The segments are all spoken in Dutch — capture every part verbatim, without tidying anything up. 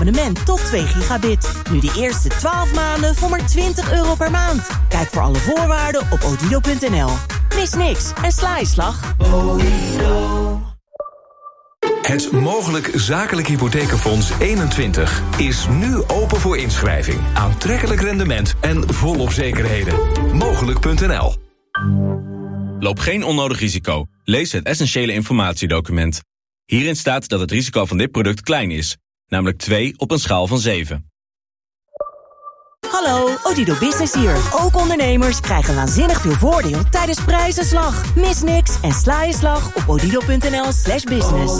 abonnement tot twee gigabit. Nu de eerste twaalf maanden voor maar twintig euro per maand. Kijk voor alle voorwaarden op odido punt n l. Mis niks en sla je slag. Het Mogelijk Zakelijk Hypothekenfonds eenentwintig is nu open voor inschrijving. Aantrekkelijk rendement en volop zekerheden. Mogelijk punt n l. Loop geen onnodig risico. Lees het essentiële informatiedocument. Hierin staat dat het risico van dit product klein is. Namelijk twee op een schaal van zeven. Hallo, Odido Business hier. Ook ondernemers krijgen waanzinnig veel voordeel tijdens prijzenslag. Mis niks en sla je slag op odido punt n l slash business.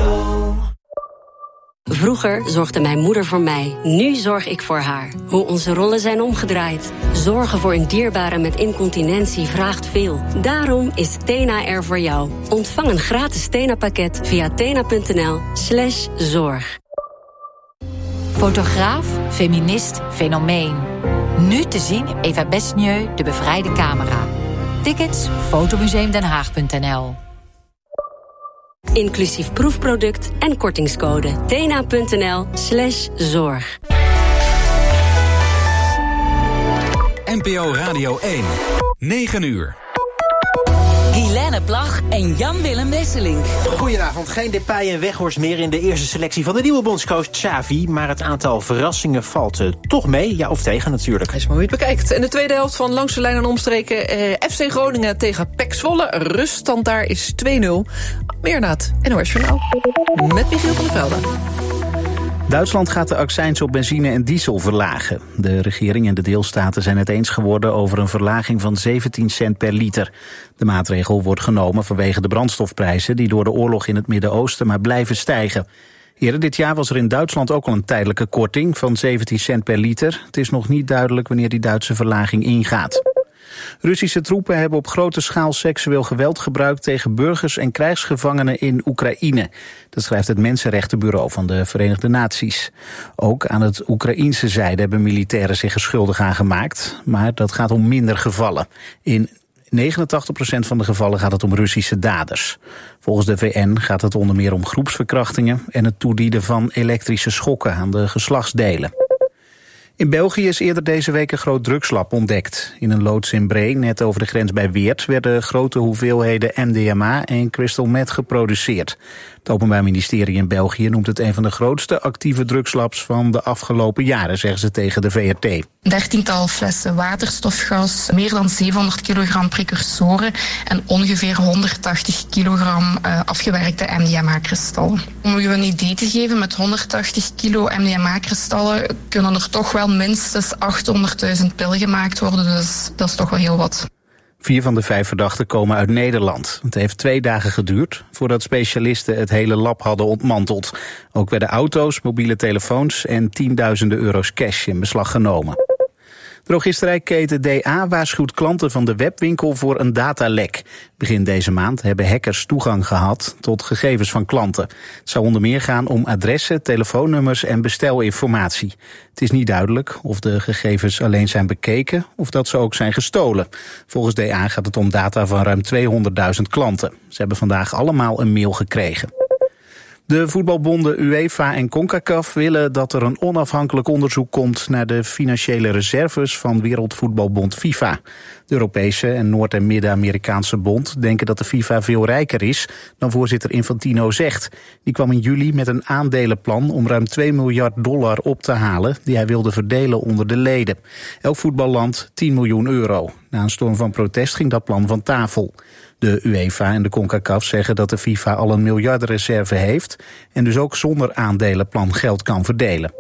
Vroeger zorgde mijn moeder voor mij. Nu zorg ik voor haar. Hoe onze rollen zijn omgedraaid. Zorgen voor een dierbare met incontinentie vraagt veel. Daarom is Tena er voor jou. Ontvang een gratis Tena-pakket via tena punt n l slash zorg. Fotograaf, feminist, fenomeen. Nu te zien Eva Besnieu, De Bevrijde Camera. Tickets fotomuseum den haag punt n l. Inclusief proefproduct en kortingscode. tena punt n l slash zorg. N P O Radio één. negen uur. Helene Plag en Jan-Willem Wesseling. Goedenavond, geen Depay en Weghorst meer in de eerste selectie van de nieuwe bondscoach Xavi. Maar het aantal verrassingen valt uh, toch mee, ja of tegen natuurlijk. Hij is maar hoe je het bekijkt. In de tweede helft van Langs de Lijn en Omstreken eh, F C Groningen tegen P E C Zwolle. Ruststand daar is twee nul. Meer na het N O S Journaal met Michiel van der Velde. Duitsland gaat de accijns op benzine en diesel verlagen. De regering en de deelstaten zijn het eens geworden over een verlaging van zeventien cent per liter. De maatregel wordt genomen vanwege de brandstofprijzen die door de oorlog in het Midden-Oosten maar blijven stijgen. Eerder dit jaar was er in Duitsland ook al een tijdelijke korting van zeventien cent per liter. Het is nog niet duidelijk wanneer die Duitse verlaging ingaat. Russische troepen hebben op grote schaal seksueel geweld gebruikt tegen burgers en krijgsgevangenen in Oekraïne. Dat schrijft het Mensenrechtenbureau van de Verenigde Naties. Ook aan het Oekraïense zijde hebben militairen zich er schuldig aan gemaakt, maar dat gaat om minder gevallen. In negenentachtig procent van de gevallen gaat het om Russische daders. Volgens de V N gaat het onder meer om groepsverkrachtingen en het toedienen van elektrische schokken aan de geslachtsdelen. In België is eerder deze week een groot drugslab ontdekt. In een loods in Bree, net over de grens bij Weert, werden grote hoeveelheden M D M A en crystal meth geproduceerd. Het Openbaar Ministerie in België noemt het een van de grootste actieve drugslabs van de afgelopen jaren, zeggen ze tegen de V R T. dertiental flessen waterstofgas, meer dan zevenhonderd kilogram precursoren en ongeveer honderdtachtig kilogram uh, afgewerkte M D M A-kristallen. Om u een idee te geven, met honderdtachtig kilo M D M A-kristallen kunnen er toch wel minstens achthonderdduizend pil gemaakt worden, dus dat is toch wel heel wat. Vier van de vijf verdachten komen uit Nederland. Het heeft twee dagen geduurd voordat specialisten het hele lab hadden ontmanteld. Ook werden auto's, mobiele telefoons en tienduizenden euro's cash in beslag genomen. Drogisterijketen D A waarschuwt klanten van de webwinkel voor een datalek. Begin deze maand hebben hackers toegang gehad tot gegevens van klanten. Het zou onder meer gaan om adressen, telefoonnummers en bestelinformatie. Het is niet duidelijk of de gegevens alleen zijn bekeken of dat ze ook zijn gestolen. Volgens D A gaat het om data van ruim tweehonderdduizend klanten. Ze hebben vandaag allemaal een mail gekregen. De voetbalbonden UEFA en CONCACAF willen dat er een onafhankelijk onderzoek komt naar de financiële reserves van Wereldvoetbalbond FIFA. De Europese en Noord- en Midden-Amerikaanse bond denken dat de FIFA veel rijker is dan voorzitter Infantino zegt. Die kwam in juli met een aandelenplan om ruim twee miljard dollar op te halen die hij wilde verdelen onder de leden. Elk voetballand tien miljoen euro. Na een storm van protest ging dat plan van tafel. De UEFA en de CONCACAF zeggen dat de FIFA al een miljardenreserve heeft en dus ook zonder aandelenplan geld kan verdelen.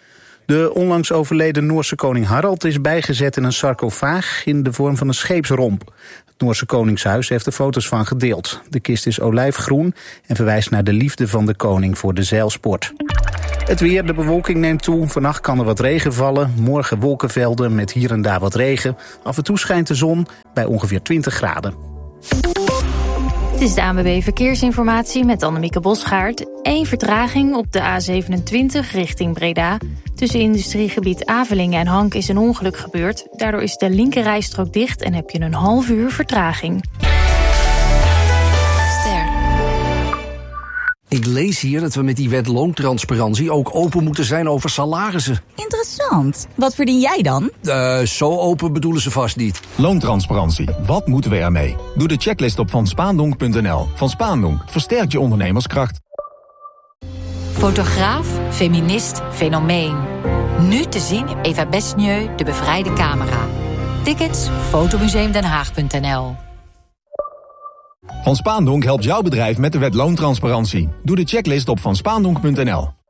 De onlangs overleden Noorse koning Harald is bijgezet in een sarcofaag in de vorm van een scheepsromp. Het Noorse koningshuis heeft er foto's van gedeeld. De kist is olijfgroen en verwijst naar de liefde van de koning voor de zeilsport. Het weer, de bewolking neemt toe. Vannacht kan er wat regen vallen. Morgen wolkenvelden met hier en daar wat regen. Af en toe schijnt de zon bij ongeveer twintig graden. Het is de A N W B Verkeersinformatie met Annemieke Bosgaard. Eén vertraging op de A zevenentwintig richting Breda. Tussen industriegebied Avelingen en Hank is een ongeluk gebeurd. Daardoor is de linkerrijstrook dicht en heb je een half uur vertraging. Ik lees hier dat we met die wet loontransparantie ook open moeten zijn over salarissen. Interessant. Wat verdien jij dan? Uh, zo open bedoelen ze vast niet. Loontransparantie. Wat moeten we ermee? Doe de checklist op van spaandonk punt n l. Van Spaandonk versterkt je ondernemerskracht. Fotograaf, feminist, fenomeen. Nu te zien Eva Besnieu, De Bevrijde Camera. Tickets fotomuseum den haag punt n l. Van Spaandonk helpt jouw bedrijf met de wet loontransparantie. Doe de checklist op van spaandonk punt n l.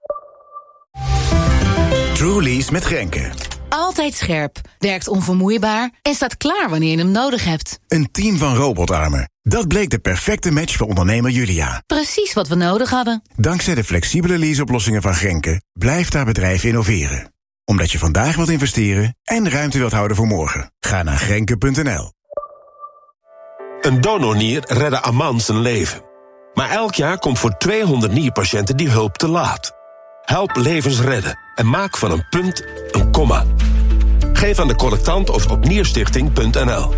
Trulies met Grenke. Altijd scherp, werkt onvermoeibaar en staat klaar wanneer je hem nodig hebt. Een team van robotarmen. Dat bleek de perfecte match voor ondernemer Julia. Precies wat we nodig hadden. Dankzij de flexibele leaseoplossingen van Grenke blijft haar bedrijf innoveren. Omdat je vandaag wilt investeren en ruimte wilt houden voor morgen. Ga naar grenke punt n l. Een donornier redde Aman zijn leven. Maar elk jaar komt voor tweehonderd nierpatiënten die hulp te laat. Help levens redden en maak van een punt een komma. Geef aan de collectant of op nierstichting punt n l.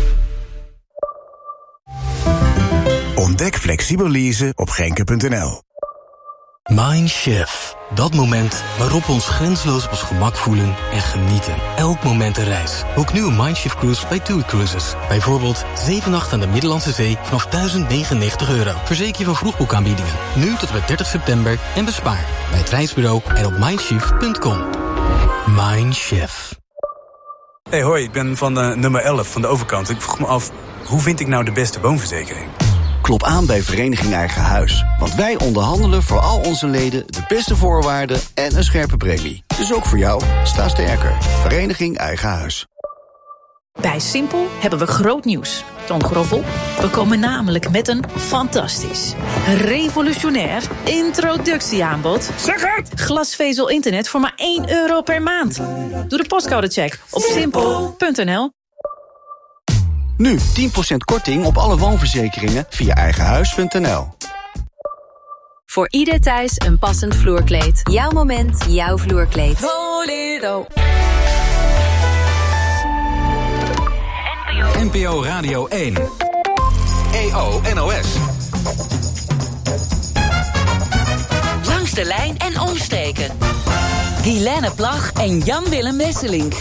Ontdek flexibel leasen op grenke punt n l. Mindshift. Dat moment waarop we ons grenzeloos op ons gemak voelen en genieten. Elk moment een reis. Boek nu een Mindshift cruise bij TUI Cruises. Bijvoorbeeld zeven nachten aan de Middellandse Zee vanaf duizend negenennegentig euro. Verzeker je van vroegboekaanbiedingen. Nu tot en met dertig september en bespaar. Bij het reisbureau en op mindshift punt com. Mindshift. Hey hoi, ik ben van de nummer elf van de overkant. Ik vroeg me af, hoe vind ik nou de beste woonverzekering? Klop aan bij Vereniging Eigen Huis. Want wij onderhandelen voor al onze leden de beste voorwaarden en een scherpe premie. Dus ook voor jou, sta sterker. Vereniging Eigen Huis. Bij Simpel hebben we groot nieuws. Toon Groffel, we komen namelijk met een fantastisch, revolutionair introductieaanbod. Zeg het! Glasvezel internet voor maar één euro per maand. Doe de postcodecheck op simpel punt n l. Nu tien procent korting op alle woonverzekeringen via eigenhuis punt n l. Voor ieder thuis een passend vloerkleed. Jouw moment, jouw vloerkleed. Bolero. N P O Radio één. E O N O S. Langs de lijn en omstreken. Guilaine Plag en Jan-Willem Wesselink.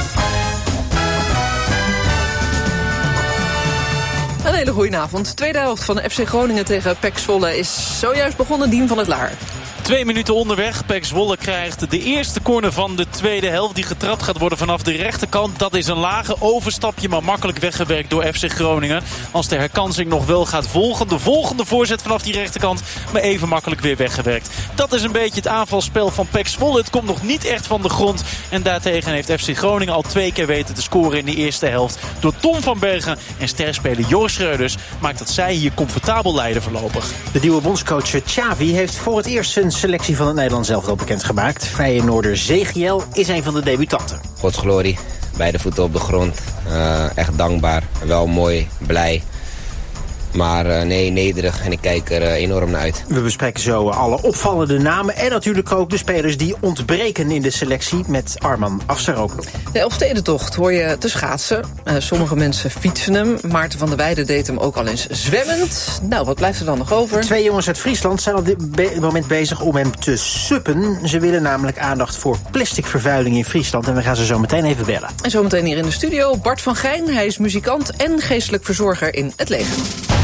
Een hele goede avond. Tweede helft van de F C Groningen tegen P E C Zwolle is zojuist begonnen. Dien van het Laar. Twee minuten onderweg. P E C Zwolle krijgt de eerste corner van de tweede helft. Die getrapt gaat worden vanaf de rechterkant. Dat is een lage overstapje, maar makkelijk weggewerkt door F C Groningen. Als de herkansing nog wel gaat volgen. De volgende voorzet vanaf die rechterkant, maar even makkelijk weer weggewerkt. Dat is een beetje het aanvalspel van P E C Zwolle. Het komt nog niet echt van de grond. En daartegen heeft F C Groningen al twee keer weten te scoren in de eerste helft. Door Tom van Bergen en sterspeler Joris Schreuders maakt dat zij hier comfortabel leiden voorlopig. De nieuwe bondscoach Xavi heeft voor het eerst zijn selectie van het Nederlands elftal bekendgemaakt. Feyenoorder Zegiel is een van de debutanten. Godsglorie, beide voeten op de grond. Uh, echt dankbaar, wel mooi, blij. Maar uh, nee, nederig en ik kijk er uh, enorm naar uit. We bespreken zo alle opvallende namen en natuurlijk ook de spelers die ontbreken in de selectie met Arman Afsaroglu. De Elfstedentocht hoor je te schaatsen. Uh, sommige mensen fietsen hem. Maarten van der Weijden deed hem ook al eens zwemmend. Nou, wat blijft er dan nog over? Twee jongens uit Friesland zijn op dit be- moment bezig om hem te suppen. Ze willen namelijk aandacht voor plasticvervuiling in Friesland. En we gaan ze zo meteen even bellen. En zometeen hier in de studio Bart van Gijn. Hij is muzikant en geestelijk verzorger in het leger.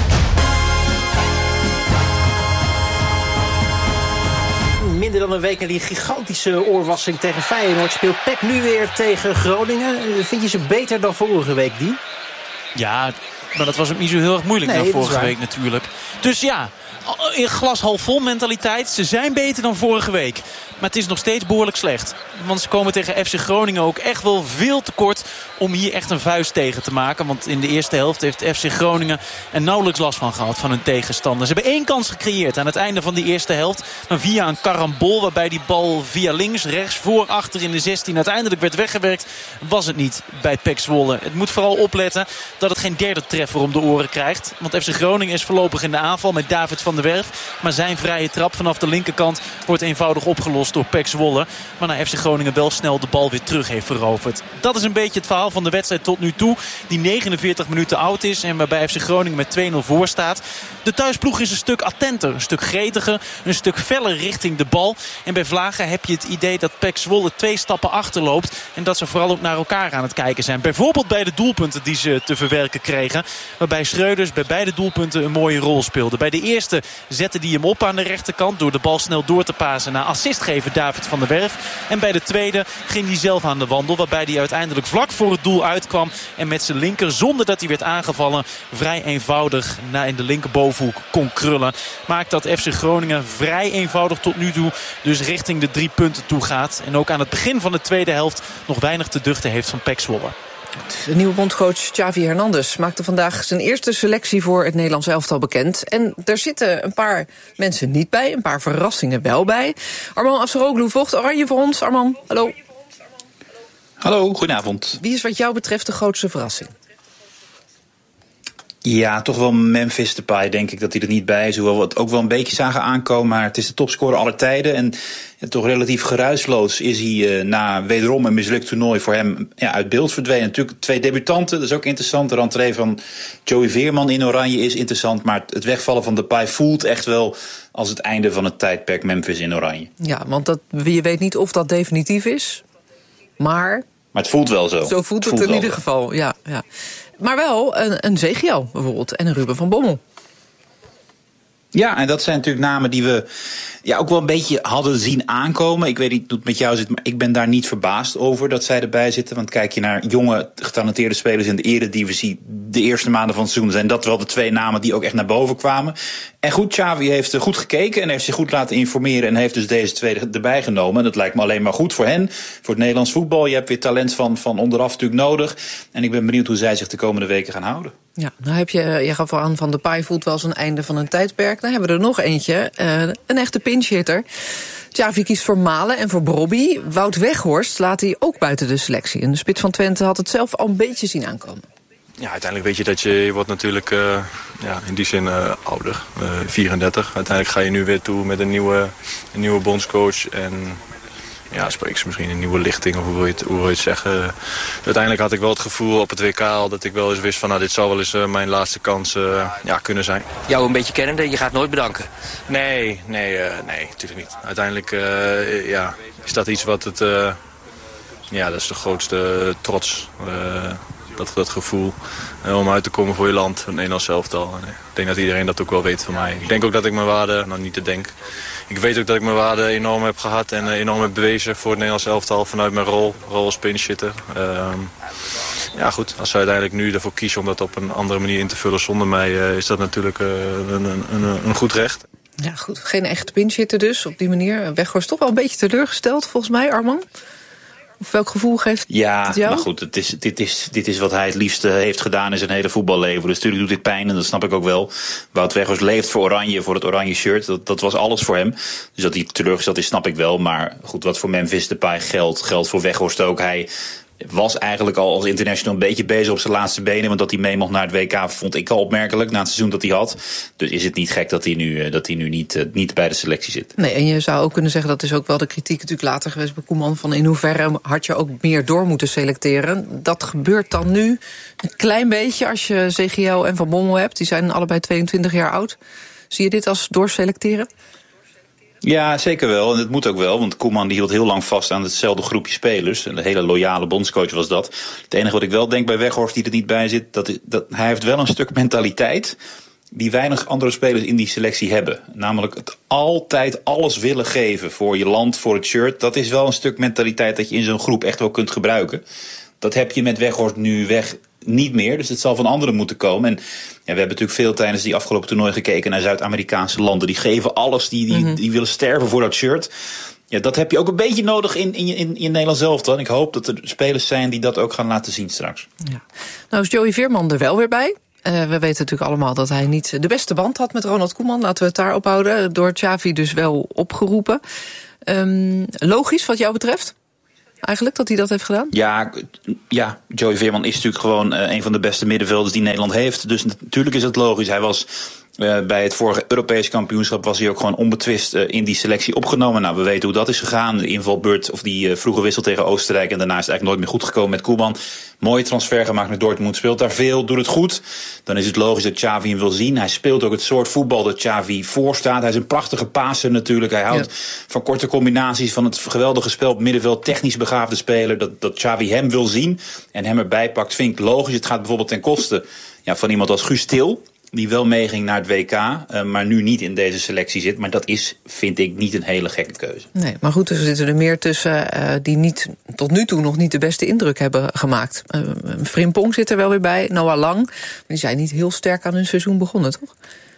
Minder dan een week na die gigantische oorwassing tegen Feyenoord speelt P E C nu weer tegen Groningen. Vind je ze beter dan vorige week, die? Ja, maar dat was ook niet zo heel erg moeilijk nee, dan vorige week natuurlijk. Dus ja, in glas half vol mentaliteit. Ze zijn beter dan vorige week. Maar het is nog steeds behoorlijk slecht. Want ze komen tegen F C Groningen ook echt wel veel tekort om hier echt een vuist tegen te maken. Want in de eerste helft heeft F C Groningen er nauwelijks last van gehad van hun tegenstander. Ze hebben één kans gecreëerd aan het einde van die eerste helft. Dan via een karambol waarbij die bal via links, rechts, voor, achter in de zestien uiteindelijk werd weggewerkt. Was het niet bij P E C Zwolle. Het moet vooral opletten dat het geen derde treffer om de oren krijgt. Want F C Groningen is voorlopig in de aanval met David van der Werf. Maar zijn vrije trap vanaf de linkerkant wordt eenvoudig opgelost opgelost door P E C Zwolle. Maar naar F C Groningen wel snel de bal weer terug heeft veroverd. Dat is een beetje het verhaal van de wedstrijd tot nu toe. Die negenenveertig minuten oud is en waarbij F C Groningen met twee nul voor staat. De thuisploeg is een stuk attenter, een stuk gretiger, een stuk feller richting de bal. En bij Vlagen heb je het idee dat P E C Zwolle twee stappen achterloopt. En dat ze vooral ook naar elkaar aan het kijken zijn. Bijvoorbeeld bij de doelpunten die ze te verwerken kregen. Waarbij Schreuders bij beide doelpunten een mooie rol speelde. Bij de eerste zette hij hem op aan de rechterkant door de bal snel door te pasen naar assistgever David van der Werf. En bij de tweede ging hij zelf aan de wandel. Waarbij hij uiteindelijk vlak voor het doel uitkwam. En met zijn linker, zonder dat hij werd aangevallen, vrij eenvoudig naar in de linkerbovenhoek kon krullen. Maakt dat F C Groningen vrij eenvoudig tot nu toe dus richting de drie punten toe gaat. En ook aan het begin van de tweede helft nog weinig te duchten heeft van P E C Zwolle. De nieuwe bondscoach Xavi Hernandez maakte vandaag zijn eerste selectie voor het Nederlands elftal bekend. En er zitten een paar mensen niet bij, een paar verrassingen wel bij. Arman Afsaroglu volgt Oranje voor ons. Arman, hallo. Hallo, goedenavond. Wie is wat jou betreft de grootste verrassing? Ja, toch wel Memphis Depay, denk ik dat hij er niet bij is. Hoewel we het ook wel een beetje zagen aankomen. Maar het is de topscorer aller tijden. En ja, toch relatief geruisloos is hij uh, na wederom een mislukt toernooi voor hem ja, uit beeld verdwenen. Natuurlijk twee debutanten, dat is ook interessant. De rentree van Joey Veerman in Oranje is interessant. Maar het wegvallen van Depay voelt echt wel als het einde van het tijdperk Memphis in Oranje. Ja, want dat, je weet niet of dat definitief is. Maar... Maar het voelt wel zo. Zo voelt het, het voelt in ieder geval, ja, ja. Maar wel een, een Zegio bijvoorbeeld en een Ruben van Bommel. Ja, en dat zijn natuurlijk namen die we ja, ook wel een beetje hadden zien aankomen. Ik weet niet hoe het met jou zit, maar ik ben daar niet verbaasd over dat zij erbij zitten. Want kijk je naar jonge, getalenteerde spelers in de eredivisie de eerste maanden van het seizoen, zijn dat wel de twee namen die ook echt naar boven kwamen. En goed, Xavi heeft goed gekeken en heeft zich goed laten informeren en heeft dus deze twee erbij genomen. En dat lijkt me alleen maar goed voor hen, voor het Nederlands voetbal. Je hebt weer talent van, van onderaf natuurlijk nodig. En ik ben benieuwd hoe zij zich de komende weken gaan houden. Ja, nou heb je, je gaf al aan van Depay voelt wel als een einde van een tijdperk. Dan hebben we er nog eentje, uh, een echte pinchhitter. Xavi kiest voor Malen en voor Brobby. Wout Weghorst laat hij ook buiten de selectie. En de spits van Twente had het zelf al een beetje zien aankomen. Ja, uiteindelijk weet je dat je, je wordt natuurlijk uh, ja, in die zin uh, ouder, uh, vierendertig. Uiteindelijk ga je nu weer toe met een nieuwe, een nieuwe bondscoach en ja, spreek ze misschien een nieuwe lichting of hoe wil je het, hoe wil je het zeggen. Uiteindelijk had ik wel het gevoel op het W K al dat ik wel eens wist van nou, dit zou wel eens uh, mijn laatste kans uh, ja, kunnen zijn. Jou een beetje kennende, je gaat nooit bedanken? Nee, nee, uh, nee, natuurlijk niet. Uiteindelijk uh, ja, is dat iets wat het, uh, ja, dat is de grootste trots. Uh, Dat, dat gevoel uh, om uit te komen voor je land, een Nederlands elftal. En ik denk dat iedereen dat ook wel weet van mij. Ik denk ook dat ik mijn waarde, nou niet te denken. Ik weet ook dat ik mijn waarde enorm heb gehad en uh, enorm heb bewezen voor het Nederlands elftal vanuit mijn rol, rol als pinchhitter. Uh, ja goed, als ze uiteindelijk nu ervoor kiezen om dat op een andere manier in te vullen zonder mij, uh, is dat natuurlijk uh, een, een, een, een goed recht. Ja goed, geen echt pinchhitter dus op die manier. Weghorst toch wel een beetje teleurgesteld volgens mij, Arman? Of welk gevoel geeft ja, het jou? Maar goed, het is, dit, is, dit is wat hij het liefste heeft gedaan in zijn hele voetballeven. Dus natuurlijk doet dit pijn en dat snap ik ook wel. Wout Weghorst leeft voor Oranje, voor het Oranje shirt. Dat, dat was alles voor hem. Dus dat hij teleurgesteld is, snap ik wel. Maar goed, wat voor Memphis Depay geldt, geldt voor Weghorst ook. Hij was eigenlijk al als international een beetje bezig op zijn laatste benen. Want dat hij mee mocht naar het W K vond ik al opmerkelijk na het seizoen dat hij had. Dus is het niet gek dat hij nu, dat hij nu niet, niet bij de selectie zit. Nee, en je zou ook kunnen zeggen, dat is ook wel de kritiek natuurlijk later geweest bij Koeman, van in hoeverre had je ook meer door moeten selecteren. Dat gebeurt dan nu een klein beetje als je C G L en Van Bommel hebt. Die zijn allebei tweeëntwintig jaar oud. Zie je dit als doorselecteren? Ja, zeker wel. En het moet ook wel, want Koeman die hield heel lang vast aan hetzelfde groepje spelers. Een hele loyale bondscoach was dat. Het enige wat ik wel denk bij Weghorst die er niet bij zit, dat, is, dat hij heeft wel een stuk mentaliteit die weinig andere spelers in die selectie hebben. Namelijk het altijd alles willen geven voor je land, voor het shirt. Dat is wel een stuk mentaliteit dat je in zo'n groep echt wel kunt gebruiken. Dat heb je met Weghorst nu weg niet meer, dus het zal van anderen moeten komen. En ja, we hebben natuurlijk veel tijdens die afgelopen toernooi gekeken naar Zuid-Amerikaanse landen. Die geven alles, die, die, mm-hmm. die willen sterven voor dat shirt. Ja, dat heb je ook een beetje nodig in, in, in, in Nederland zelf dan. Ik hoop dat er spelers zijn die dat ook gaan laten zien straks. Ja. Nou is Joey Veerman er wel weer bij. Uh, we weten natuurlijk allemaal dat hij niet de beste band had met Ronald Koeman. Laten we het daar ophouden. Door Xavi dus wel opgeroepen. Um, logisch wat jou betreft? Eigenlijk, dat hij dat heeft gedaan? Ja, ja, Joey Veerman is natuurlijk gewoon uh, een van de beste middenvelders die Nederland heeft. Dus natuurlijk is het logisch. Hij was Uh, bij het vorige Europees kampioenschap was hij ook gewoon onbetwist uh, in die selectie opgenomen. Nou, we weten hoe dat is gegaan. De invalbeurt, of die uh, vroege wissel tegen Oostenrijk. En daarna is het eigenlijk nooit meer goed gekomen met Koeman. Mooie transfer gemaakt met Dortmund. Speelt daar veel, doet het goed. Dan is het logisch dat Xavi hem wil zien. Hij speelt ook het soort voetbal dat Xavi voorstaat. Hij is een prachtige passer natuurlijk. Hij houdt ja. van korte combinaties, van het geweldige spel op middenveld. Technisch begaafde speler. Dat, dat Xavi hem wil zien en hem erbij pakt, vind ik logisch. Het gaat bijvoorbeeld ten koste ja, van iemand als Guus Til, die wel meeging naar het W K, uh, maar nu niet in deze selectie zit. Maar dat is, vind ik, niet een hele gekke keuze. Nee, maar goed, er zitten er meer tussen uh, die niet, tot nu toe nog niet de beste indruk hebben gemaakt. Uh, Frimpong zit er wel weer bij, Noah Lang. Maar die zijn niet heel sterk aan hun seizoen begonnen, toch?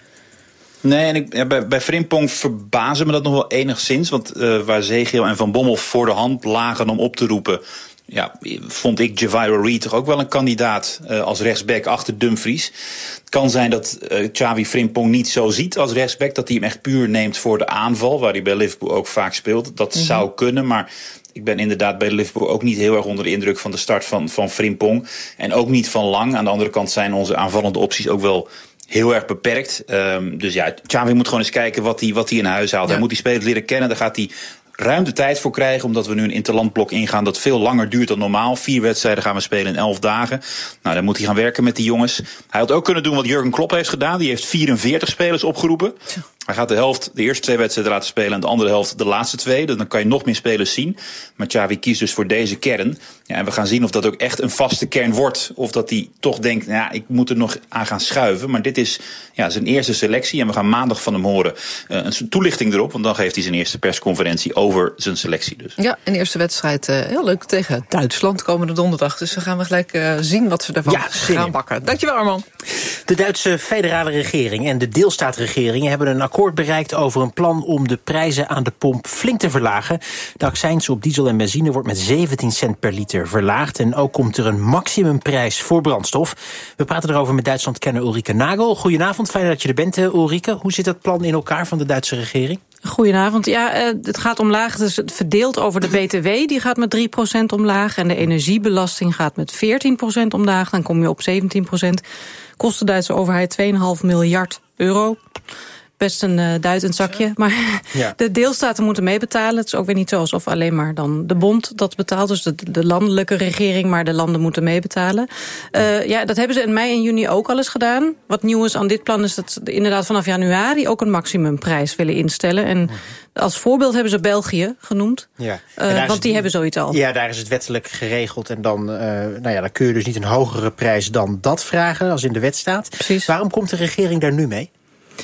Nee, en ik, ja, bij, bij Frimpong verbazen me dat nog wel enigszins. Want uh, waar Zegeel en Van Bommel voor de hand lagen om op te roepen, ja, vond ik Javier Reed toch ook wel een kandidaat uh, als rechtsback achter Dumfries. Het kan zijn dat uh, Xavi Frimpong niet zo ziet als rechtsback, dat hij hem echt puur neemt voor de aanval, waar hij bij Liverpool ook vaak speelt. Dat mm-hmm. zou kunnen, maar ik ben inderdaad bij Liverpool ook niet heel erg onder de indruk van de start van, van Frimpong. En ook niet van Lang. Aan de andere kant zijn onze aanvallende opties ook wel heel erg beperkt. Um, dus ja, Xavi moet gewoon eens kijken wat hij, wat hij in huis haalt. Ja. Hij moet die spelers leren kennen, daar gaat hij ruim de tijd voor krijgen, omdat we nu een interlandblok ingaan dat veel langer duurt dan normaal. Vier wedstrijden gaan we spelen in elf dagen. Nou, dan moet hij gaan werken met die jongens. Hij had ook kunnen doen wat Jurgen Klopp heeft gedaan. Die heeft vierenveertig spelers opgeroepen. Hij gaat de helft, de eerste twee wedstrijden laten spelen en de andere helft de laatste twee. Dan kan je nog meer spelers zien. Maar Xavi kiest dus voor deze kern. Ja, en we gaan zien of dat ook echt een vaste kern wordt. Of dat hij toch denkt, nou ja, ik moet er nog aan gaan schuiven. Maar dit is ja, zijn eerste selectie. En we gaan maandag van hem horen uh, een toelichting erop. Want dan geeft hij zijn eerste persconferentie over zijn selectie dus. Ja, en de eerste wedstrijd uh, heel leuk tegen Duitsland komende donderdag. Dus dan gaan we gelijk uh, zien wat ze daarvan ja, gaan bakken. Dankjewel, Arman. De Duitse federale regering en de deelstaatregeringen hebben een akkoord bereikt over een plan om de prijzen aan de pomp flink te verlagen. De accijns op diesel en benzine wordt met zeventien cent per liter verlaagd. En ook komt er een maximumprijs voor brandstof. We praten erover met Duitsland-kenner Ulrike Nagel. Goedenavond, fijn dat je er bent, Ulrike. Hoe zit dat plan in elkaar van de Duitse regering? Goedenavond. Ja, uh, het gaat omlaag. Het is verdeeld over de B T W. Die gaat met drie procent omlaag. En de energiebelasting gaat met veertien procent omlaag. Dan kom je op zeventien procent. Kost de Duitse overheid twee komma vijf miljard euro. Best een uh, duitend zakje. Maar ja. De deelstaten moeten meebetalen. Het is ook weer niet zo alsof alleen maar dan de bond dat betaalt. Dus de, de landelijke regering, maar de landen moeten meebetalen. Uh, ja, dat hebben ze in mei en juni ook al eens gedaan. Wat nieuw is aan dit plan is dat ze inderdaad vanaf januari ook een maximumprijs willen instellen. En als voorbeeld hebben ze België genoemd. Ja. Uh, want die het, hebben zoiets al. Ja, daar is het wettelijk geregeld. En dan, uh, nou ja, dan kun je dus niet een hogere prijs dan dat vragen, als in de wet staat. Precies. Waarom komt de regering daar nu mee?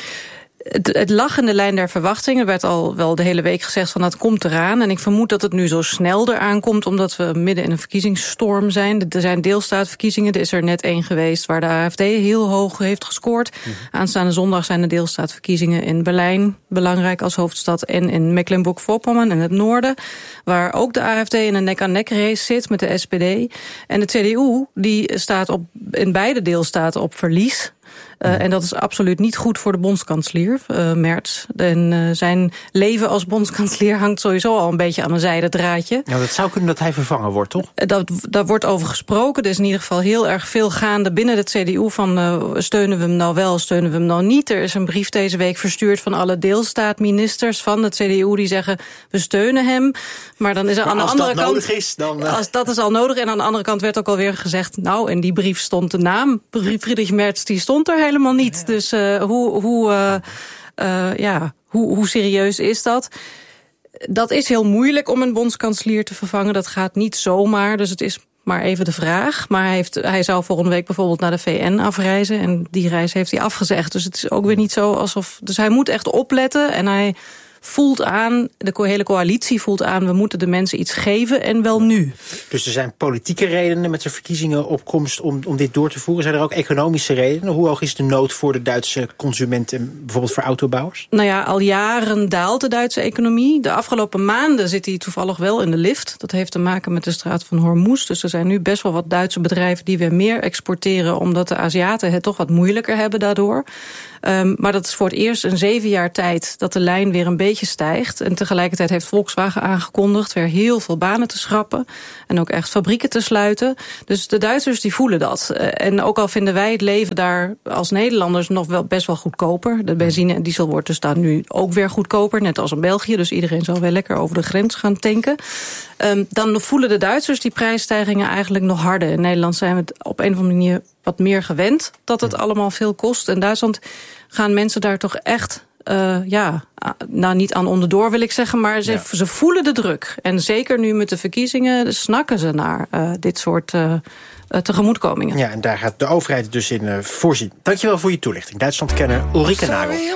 Het, het lag in de lijn der verwachtingen. Er werd al wel de hele week gezegd van dat komt eraan. En ik vermoed dat het nu zo snel eraan komt, omdat we midden in een verkiezingsstorm zijn. Er zijn deelstaatverkiezingen. Er is er net één geweest waar de A F D heel hoog heeft gescoord. Mm-hmm. Aanstaande zondag zijn de deelstaatverkiezingen in Berlijn, belangrijk als hoofdstad, en in Mecklenburg-Vorpommern in het noorden, waar ook de A F D in een nek-aan-nek race zit met de S P D. En de C D U die staat op, in beide deelstaten op verlies. Uh, en dat is absoluut niet goed voor de bondskanselier, uh, Merz. En uh, zijn leven als bondskanselier hangt sowieso al een beetje aan een zijden draadje. Nou, dat zou kunnen dat hij vervangen wordt, toch? Uh, dat, daar wordt over gesproken. Er is in ieder geval heel erg veel gaande binnen de C D U van uh, steunen we hem nou wel, steunen we hem nou niet. Er is een brief deze week verstuurd van alle deelstaatministers van de C D U die zeggen we steunen hem. Maar dan is er maar aan de andere kant, nodig is, dan, uh... als dat is al nodig. En aan de andere kant werd ook alweer gezegd, nou, in die brief stond de naam Friedrich Merz, die stond er helemaal niet. Ja. Dus uh, hoe, hoe, uh, uh, ja, hoe, hoe serieus is dat? Dat is heel moeilijk om een bondskanselier te vervangen. Dat gaat niet zomaar, dus het is maar even de vraag. Maar hij, heeft, hij zou volgende week bijvoorbeeld naar de V N afreizen. En die reis heeft hij afgezegd. Dus het is ook weer niet zo alsof... Dus hij moet echt opletten en hij voelt aan, de hele coalitie voelt aan, we moeten de mensen iets geven en wel nu. Dus er zijn politieke redenen met de verkiezingen op komst om, om dit door te voeren. Zijn er ook economische redenen? Hoe hoog is de nood voor de Duitse consument en bijvoorbeeld voor autobouwers? Nou ja, al jaren daalt de Duitse economie. De afgelopen maanden zit hij toevallig wel in de lift. Dat heeft te maken met de straat van Hormuz. Dus er zijn nu best wel wat Duitse bedrijven die weer meer exporteren, omdat de Aziaten het toch wat moeilijker hebben daardoor. Um, maar dat is voor het eerst in zeven jaar tijd dat de lijn weer een beetje beetje stijgt. En tegelijkertijd heeft Volkswagen aangekondigd weer heel veel banen te schrappen. En ook echt fabrieken te sluiten. Dus de Duitsers die voelen dat. En ook al vinden wij het leven daar als Nederlanders nog wel best wel goedkoper. De benzine en diesel wordt dus daar nu ook weer goedkoper. Net als in België. Dus iedereen zal wel lekker over de grens gaan tanken. Um, dan voelen de Duitsers die prijsstijgingen eigenlijk nog harder. In Nederland zijn we het op een of andere manier wat meer gewend dat het allemaal veel kost. In Duitsland gaan mensen daar toch echt, uh, ja, nou niet aan onderdoor wil ik zeggen, maar ze, ja. ze voelen de druk. En zeker nu met de verkiezingen snakken ze naar uh, dit soort uh, uh, tegemoetkomingen. Ja, en daar gaat de overheid dus in uh, voorzien. Dankjewel voor je toelichting. Duitsland-kenner Ulrike Nagel.